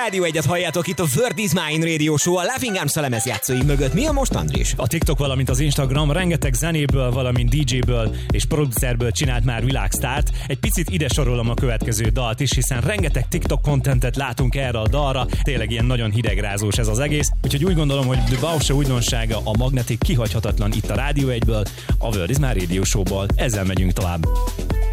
Rádió egyet halljátok itt a Word is Mine Radio Show, a Laughing Arms lemezjátszói mögött. Mi a most, Andris? A TikTok, valamint az Instagram rengeteg zenéből, valamint DJ-ből és producerből csinált már világsztárt. Egy picit ide sorolom a következő dalt is, hiszen rengeteg TikTok contentet látunk erre a dalra. Tényleg ilyen nagyon hidegrázós ez az egész. Úgyhogy úgy gondolom, hogy The Bause újdonsága, a Magnetic kihagyhatatlan itt a Rádió egyből, a Word is Mine Radio Show-ból. Ezzel megyünk tovább.